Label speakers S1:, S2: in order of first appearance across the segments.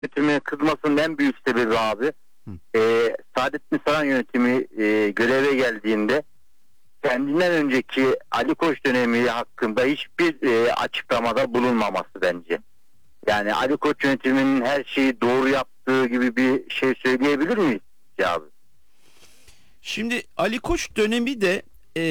S1: yönetimine kızmasının en büyük sebebi abi,
S2: Hı.
S1: Saadettin Saran yönetimi göreve geldiğinde kendinden önceki Ali Koç dönemi hakkında hiçbir açıklamada bulunmaması bence. Yani Ali Koç yönetiminin her şeyi doğru yaptığı gibi bir şey söyleyebilir miyiz abi?
S2: Şimdi Ali Koç dönemi de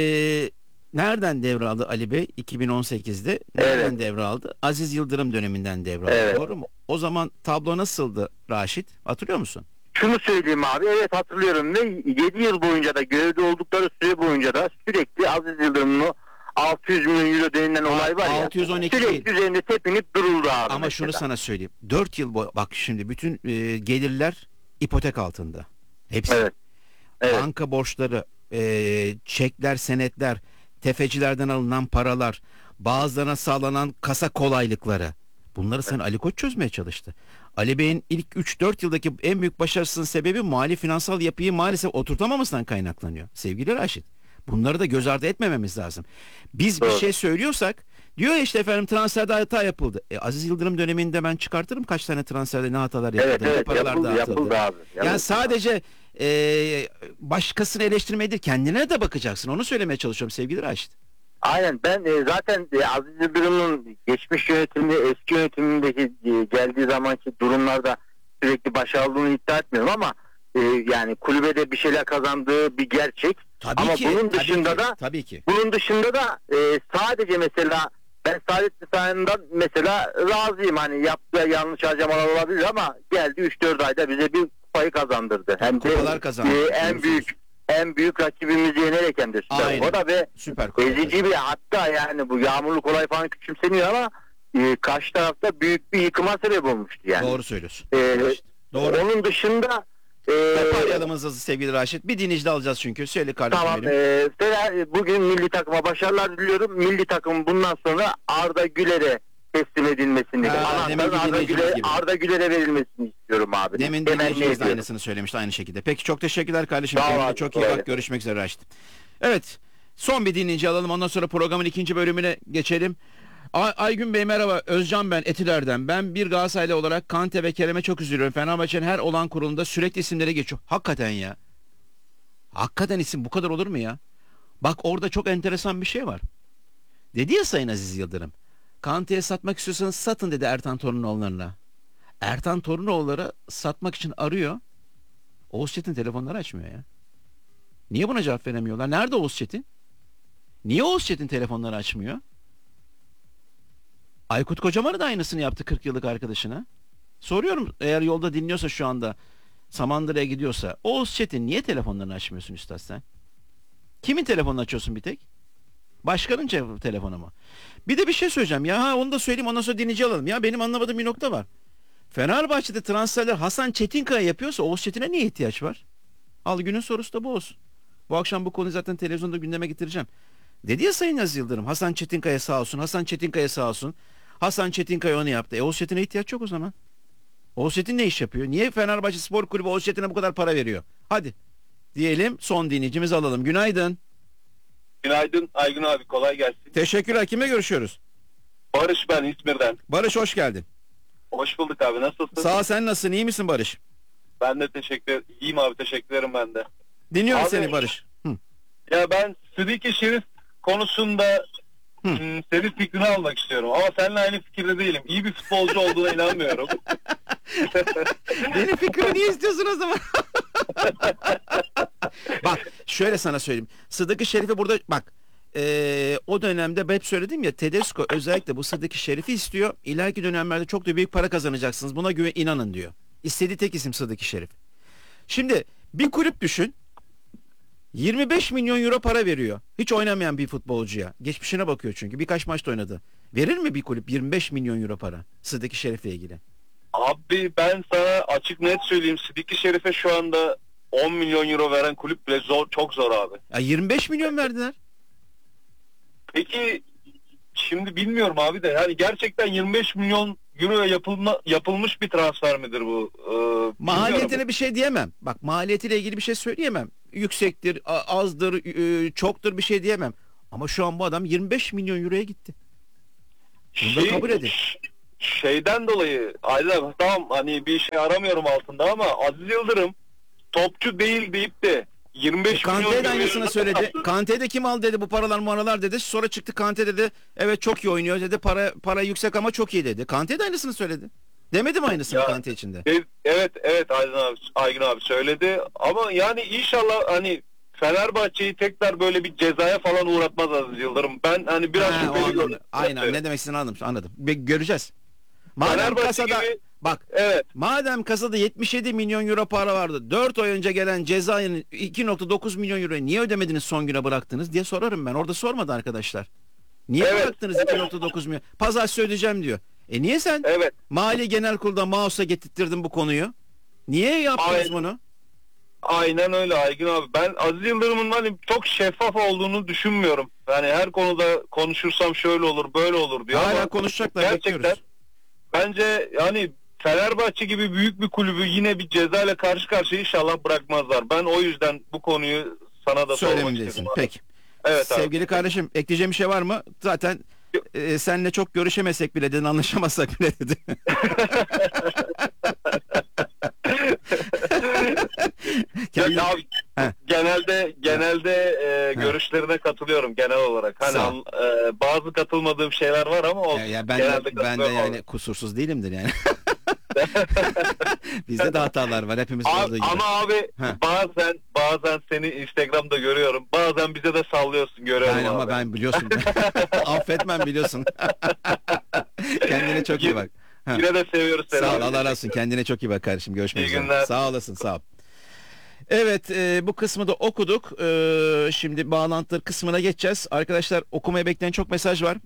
S2: nereden devraldı Ali Bey? 2018'de nereden
S1: Evet.
S2: devraldı? Aziz Yıldırım döneminden devraldı.
S1: Evet.
S2: Doğru mu? O zaman tablo nasıldı Raşit? Hatırlıyor musun?
S1: Şunu söyleyeyim abi, evet hatırlıyorum ve 7 yıl boyunca da görevde oldukları süre boyunca da sürekli Aziz Yıldırım'ın 600 milyon euro denilen olay var ya,
S2: 612
S1: sürekli
S2: değil.
S1: üzerinde tepinip duruldu abi.
S2: Ama
S1: mesela.
S2: şunu sana söyleyeyim. 4 yıl bak şimdi bütün gelirler ipotek altında. Hepsi.
S1: Evet. Evet.
S2: Banka borçları, çekler, senetler, tefecilerden alınan paralar, bazılarına sağlanan kasa kolaylıkları. Bunları sen Ali Koç çözmeye çalıştı. Ali Bey'in ilk 3-4 yıldaki en büyük başarısının sebebi mali finansal yapıyı maalesef oturtamamasından kaynaklanıyor. Sevgili Raşit. Bunları da göz ardı etmememiz lazım. Biz bir
S1: Doğru.
S2: şey söylüyorsak diyor ya işte efendim transferde hata yapıldı. Aziz Yıldırım döneminde ben çıkartırım kaç tane transferde ne hatalar yapıldı,
S1: Evet,
S2: ne
S1: evet,
S2: paralar
S1: yapıldı
S2: dağıtıldı.
S1: abi.
S2: Yani sadece başkasını eleştirmeyi değil kendine de bakacaksın. Onu söylemeye çalışıyorum sevgili Raşit.
S1: Aynen, ben zaten Aziz Yıldırım'ın geçmiş yönetimde, eski yönetimindeki geldiği zamanki durumlarda sürekli başarıldığını iddia etmiyorum ama yani kulübede bir şeyler kazandığı bir gerçek.
S2: Tabii
S1: ama
S2: ki,
S1: bunun dışında da
S2: tabii ki.
S1: bunun dışında da sadece mesela ben Saadettin Saran'dan mesela razıyım, hani yaptığı yanlış harcamalar olabilir ama geldi 3-4 ayda bize bir kupayı kazandırdı. Hem de
S2: Kupalar kazandı.
S1: en büyük rakibimizi yenerek hem de Süper
S2: Aynen.
S1: Kupa'da ve
S2: Süper Kupa
S1: ezici bir, hatta yani bu yağmurluk olay falan küçümseniyor ama karşı tarafta büyük bir yıkıma sebep olmuştu yani.
S2: Doğru söylüyorsun.
S1: Doğru. Onun dışında
S2: toparlayalım hızlı sevgili Raşit. Bir dinleyici de alacağız çünkü. Söyle kardeşim
S1: tamam,
S2: benim.
S1: bugün milli takıma başarılar diliyorum. Milli takım bundan sonra Arda Güler'e teslim edilmesini,
S2: deminki
S1: Arda Güler'e verilmesini istiyorum abi.
S2: Demin dinleyicimiz de aynısını söylemişti aynı şekilde. Peki çok teşekkürler kardeşim.
S1: Sağ ol
S2: Kendine
S1: abi,
S2: çok iyi
S1: kolay
S2: bak. Görüşmek üzere Raşit. Evet. Son bir dinleyici alalım. Ondan sonra programın ikinci bölümüne geçelim. Aygün Bey merhaba. Özcan ben Etiler'den. Ben bir Galatasaraylı olarak Kante ve Kerem'e çok üzülüyorum. Fenerbahçe'nin her olan kurulunda sürekli isimleri geçiyor. Hakikaten ya. Hakikaten isim bu kadar olur mu ya? Bak orada çok enteresan bir şey var. Dedi ya Sayın Aziz Yıldırım. Kante'ye satmak istiyorsanız satın dedi Ertan Torunoğulları'na. Ertan Torunoğulları satmak için arıyor. Oğuz Çetin telefonları açmıyor ya. Niye buna cevap veremiyorlar? Nerede Oğuz Çetin? Niye Oğuz Çetin telefonları açmıyor? Aykut Kocaman'ı da aynısını yaptı 40 yıllık arkadaşına. Soruyorum eğer yolda dinliyorsa şu anda Samandıra'ya gidiyorsa Oğuz Çetin niye telefonlarını açmıyorsun üstad sen? Kimin telefonunu açıyorsun bir tek? Başkanın telefonu mu? Bir de bir şey söyleyeceğim ya onu da söyleyeyim ondan sonra dinleyici alalım. Ya benim anlamadığım bir nokta var. Fenerbahçe'de transferler Hasan Çetinkaya yapıyorsa Oğuz Çetin'e niye ihtiyaç var? Al günün sorusu da bu olsun. Bu akşam bu konuyu zaten televizyonda gündeme getireceğim. Dedi ya Sayın Aziz Yıldırım Hasan Çetinkaya sağ olsun, Hasan Çetinkaya sağ olsun. Hasan Çetinkaya onu yaptı. Oğuz Çetin'e ihtiyaç yok o zaman. Oğuz Çetin ne iş yapıyor? Niye Fenerbahçe Spor Kulübü Oğuz Çetin'e bu kadar para veriyor? Hadi diyelim son dinleyicimizi alalım. Günaydın.
S3: Günaydın Aygün abi, kolay gelsin.
S2: Teşekkürler. Kimle görüşüyoruz?
S3: Barış ben İzmir'den.
S2: Barış hoş geldin.
S3: Hoş bulduk abi, nasılsın?
S2: Sağ ol, sen nasılsın? İyi misin Barış?
S3: Ben de iyiyim abi, teşekkür ederim ben de.
S2: Dinliyorum
S3: Abi,
S2: seni Barış. Hı.
S3: Ya ben Sıdiki Şerif konusunda senin fikrini almak istiyorum ama seninle aynı fikirde değilim. İyi bir futbolcu olduğuna inanmıyorum.
S2: Benim fikrimi niye istiyorsun o zaman? Bak şöyle sana söyleyeyim. Sıddık-ı Şerif'i burada bak o dönemde hep söyledim ya Tedesco özellikle bu Sıddık-ı Şerif'i istiyor. İleriki dönemlerde çok da büyük para kazanacaksınız. Buna inanın diyor. İstediği tek isim Sıddık-ı Şerif. Şimdi bir kulüp düşün. 25 milyon euro para veriyor. Hiç oynamayan bir futbolcuya. Geçmişine bakıyor çünkü. Birkaç maçta oynadı. Verir mi bir kulüp 25 milyon euro para Sıddık-ı Şerif'le ilgili?
S3: Abi ben sana açık net söyleyeyim, Sıdiki Şerif'e şu anda 10 milyon euro veren kulüp bile çok zor abi.
S2: Ya 25 milyon verdiler.
S3: Peki şimdi bilmiyorum abi de yani gerçekten 25 milyon euroya yapılmış bir transfer midir bu?
S2: Maliyetine bir şey diyemem. Bak maliyetiyle ilgili bir şey söyleyemem. Yüksektir, azdır, çoktur bir şey diyemem. Ama şu an bu adam 25 milyon euroya gitti. Bunu da kabul edin.
S3: şeyden dolayı Aydın abi, tamam hani bir şey aramıyorum altında ama Aziz Yıldırım topçu değil deyip de 25 milyon
S2: Kante de
S3: euro
S2: aynısını söyledi. Kante de kim aldı dedi bu paralar dedi. Sonra çıktı Kante dedi. Evet çok iyi oynuyor dedi. Para yüksek ama çok iyi dedi. Kante de aynısını söyledi. Demedi mi aynısını
S3: Ya,
S2: Kante içinde?
S3: Evet Aygün abi söyledi ama yani inşallah hani Fenerbahçe'yi tekrar böyle bir cezaya falan uğratmaz Aziz Yıldırım. Ben hani biraz
S2: Ha, o
S3: şüpheli
S2: anlamda.
S3: görüyorum.
S2: Aynen ne demek istediğini anladım. Göreceğiz. Madem
S3: Fenerbahçe
S2: kasada
S3: gibi-
S2: bak
S3: Evet.
S2: madem kasada 77 milyon euro para vardı. 4 ay önce gelen cezanın 2,9 milyon euroyu niye ödemediniz son güne bıraktınız diye sorarım ben. Orada sormadı arkadaşlar. Niye
S3: Evet.
S2: bıraktınız 2,9 milyon? Pazartesi ödeyeceğim diyor. Niye sen
S3: Evet.
S2: Mali Genel Kurul'da Mausa getirttirdin bu konuyu? Niye yaptınız
S3: Aynen.
S2: bunu?
S3: Aynen öyle Aygün abi. Ben Aziz Yıldırım'ın hani çok şeffaf olduğunu düşünmüyorum. Yani her konuda konuşursam şöyle olur böyle olur diyor
S2: Hala
S3: ama
S2: konuşacaklar
S3: gerçekten
S2: bekliyoruz.
S3: bence yani Fenerbahçe gibi büyük bir kulübü yine bir cezayla karşı karşıya inşallah bırakmazlar. Ben o yüzden bu konuyu sana da sormak
S2: Söylemeyeyim
S3: istedim.
S2: desin.
S3: abi.
S2: Peki.
S3: Evet abi.
S2: Sevgili kardeşim ekleyeceğim bir şey var mı? Zaten seninle çok görüşemesek bile dedin, anlaşamazsak bile dedi. Kendin-
S3: Ya abi,
S2: He.
S3: genelde görüşlerine katılıyorum genel olarak. Hani
S2: Sağ ol.
S3: bazı katılmadığım şeyler var ama o
S2: ya ben
S3: genelde
S2: de
S3: katılıyorum
S2: yani
S3: abi.
S2: kusursuz değilimdir yani. Bizde de hatalar var hepimiz
S3: Abi,
S2: olduğu gibi.
S3: ama abi
S2: Heh.
S3: bazen seni Instagram'da görüyorum. Bazen bize de sallıyorsun görüyorum
S2: Yani ama
S3: abi.
S2: ben biliyorsun. Affetmem biliyorsun. Kendine çok iyi bak. Ha.
S3: Yine de seviyoruz seni.
S2: Sağ ol
S3: abi.
S2: Allah razı olsun. Kendine çok iyi bak kardeşim. Görüşmek
S3: İyi
S2: üzere.
S3: günler.
S2: Sağ olasın sağ ol. Evet bu kısmı da okuduk. Şimdi bağlantılar kısmına geçeceğiz. Arkadaşlar okumaya bekleyen çok mesaj var.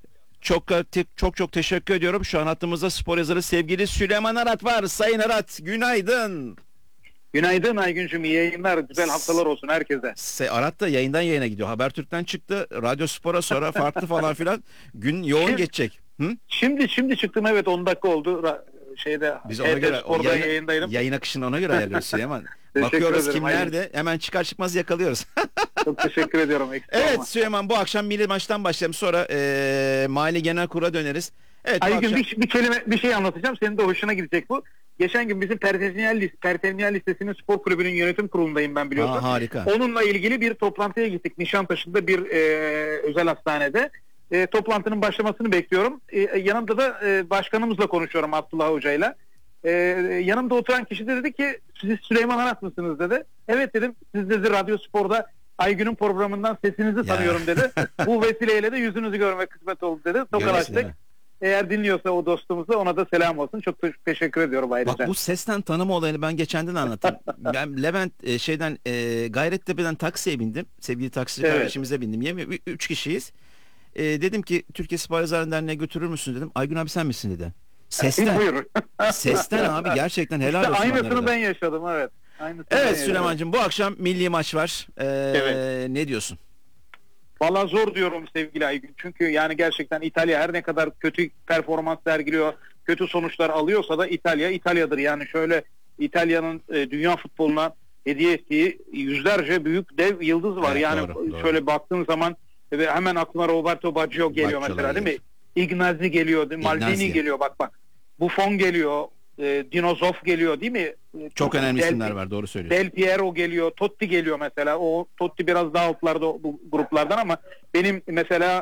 S2: Çok teşekkür ediyorum. Şu an hattımızda spor yazarı sevgili Süleyman Arat var. Sayın Arat günaydın.
S4: Günaydın Aygüncüm, iyi yayınlar, güzel haftalar olsun herkese.
S2: Arat da yayından yayına gidiyor. Habertürk'ten çıktı. Radyo Spor'a sonra farklı falan filan. Gün yoğun
S4: Şimdi-
S2: geçecek. Hı?
S4: Şimdi çıktım, evet 10 dakika oldu. Şeyde
S2: Biz ona göre
S4: Spor'da yayındaydım.
S2: yayın akışını ona göre ayarlıyoruz Süleyman.
S4: Teşekkür
S2: Bakıyoruz
S4: ederim,
S2: kim
S4: aynen.
S2: nerede. Hemen çıkar çıkmaz yakalıyoruz.
S4: Çok teşekkür ediyorum. eksik olma.
S2: Evet Süleyman bu akşam milli maçtan başlayalım. Sonra Mali Genel Kurul'a döneriz. Evet bu
S4: Aygün
S2: akşam...
S4: bir şey anlatacağım. Senin de hoşuna gidecek bu. Geçen gün bizim Pertemniyel Listesi'nin spor kulübünün yönetim kurulundayım ben, biliyorsun.
S2: Harika.
S4: Onunla ilgili bir toplantıya gittik Nişantaşı'nda bir özel hastanede. Toplantının başlamasını bekliyorum. Yanımda da başkanımızla konuşuyorum, Abdullah Hoca'yla. Yanımda oturan kişi de dedi ki siz Süleyman Arat mısınız dedi. Evet dedim, siz dedi Radyo Spor'da Aygün'ün programından sesinizi tanıyorum dedi. Bu vesileyle de yüzünüzü görmek kısmet oldu dedi.
S2: Görüyorsun değil
S4: Tokalaştık.
S2: mi?
S4: Eğer dinliyorsa o dostumuza, ona da selam olsun. Çok teşekkür ediyorum ayrıca.
S2: Bak bu sesten tanıma olayını ben geçenden anlatayım. Ben Levent Gayrettepe'den taksiye bindim. Sevgili taksici
S4: Evet.
S2: kardeşimize bindim. 3 kişiyiz. Dedim ki Türkiye Spor Yazarı Derneği'ne götürür müsün dedim. Aygün abi sen misin dedi. Sesten.
S4: Buyur.
S2: Sesten abi gerçekten helal olsun.
S4: Aynısını
S2: onlara da.
S4: ben yaşadım, evet. Aynısını ben
S2: Evet
S4: yaşadım.
S2: Süleyman'cığım bu akşam milli maç var.
S4: Evet.
S2: Ne diyorsun?
S4: Vallahi zor diyorum sevgili Aygün. Çünkü yani gerçekten İtalya her ne kadar kötü performans sergiliyor, kötü sonuçlar alıyorsa da İtalya'dır. Yani şöyle İtalya'nın dünya futboluna hediye ettiği yüzlerce büyük dev yıldız var.
S2: Evet,
S4: yani
S2: doğru.
S4: şöyle baktığın zaman hemen aklıma Roberto Baggio geliyor
S2: Baggio
S4: mesela, değil mi?
S2: gelir.
S4: Ignazzi geliyor, değil mi?
S2: Ignazzi.
S4: Maldini geliyor, bak. Buffon geliyor, Dinozov geliyor, değil mi?
S2: Çok önemli
S4: Del-
S2: isimler var doğru söylüyorsun.
S4: Del Piero geliyor, Totti geliyor mesela. O Totti biraz daha altlarda bu gruplardan ama benim mesela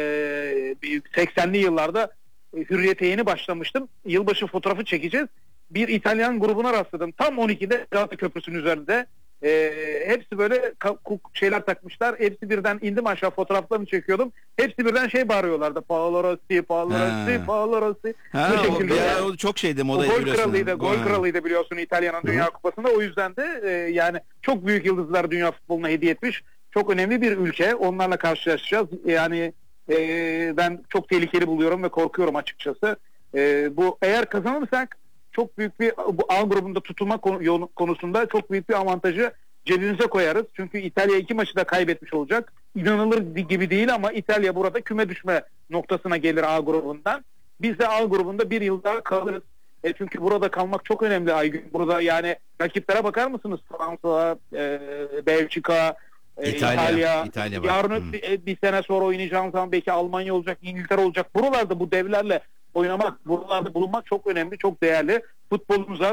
S4: 80'li yıllarda Hürriyet'e yeni başlamıştım. Yılbaşı fotoğrafı çekeceğiz. Bir İtalyan grubuna rastladım. Tam 12'de Galata Köprüsü'nün üzerinde. Hepsi böyle şeyler takmışlar. Hepsi birden indim aşağı, fotoğraflarını çekiyordum. Hepsi birden şey bağırıyorlardı. Paolo Rossi, Paolo Rossi, Paolo Rossi.
S2: Ha,
S4: Bu
S2: o,
S4: şekilde.
S2: bir ara o çok şeydi modaydı
S4: Gol
S2: biliyorsun.
S4: kralıydı, gol
S2: Ha.
S4: kralıydı biliyorsun İtalya'nın Dünya Kupası'nda. O yüzden de yani çok büyük yıldızlar dünya futboluna hediye etmiş. Çok önemli bir ülke. Onlarla karşılaşacağız. Yani ben çok tehlikeli buluyorum ve korkuyorum açıkçası. Bu eğer kazanırsak çok büyük bir, bu A grubunda tutulma konusunda çok büyük bir avantajı cebimize koyarız. Çünkü İtalya 2 maçı da kaybetmiş olacak. İnanılır gibi değil ama İtalya burada küme düşme noktasına gelir A grubundan. Biz de A grubunda bir yıl daha kalırız. Çünkü burada kalmak çok önemli Aygün. Burada yani rakiplere bakar mısınız? Fransa, Belçika, İtalya.
S2: var.
S4: Yarın bir sene sonra oynayacağımız zaman belki Almanya olacak, İngiltere olacak. Buralarda bu devlerle oynamak, buralarda bulunmak çok önemli, çok değerli. Futbolumuza